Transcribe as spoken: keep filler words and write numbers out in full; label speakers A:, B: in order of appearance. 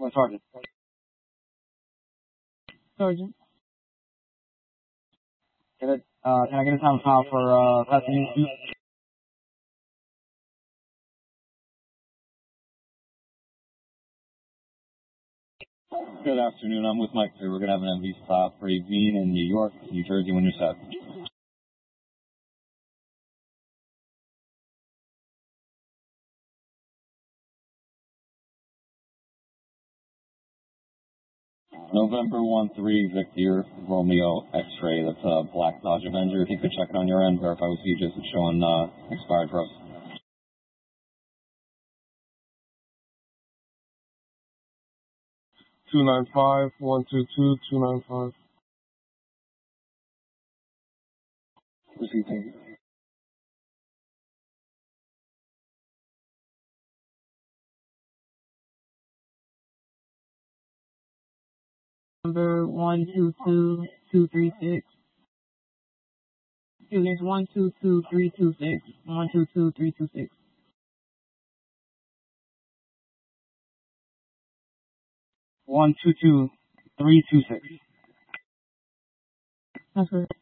A: What sergeant?
B: Sergeant.
A: Get it, uh, can I get a time file for, uh, passing?
C: Good afternoon. I'm with Mike here. We're going to have an M V stop for a Veen in New York, New Jersey when you're set. November one three, Victor Romeo X-ray. That's a black Dodge Avenger. If you could check it on your end, verify with C J S. It's showing uh, expired for us.
D: two nine five, one two two, two nine five.
C: Receive, thank you.
B: Number one two two two three six. Excuse me, it's one two two three two six. One two two three two six.
A: One two two three two six.
B: That's correct.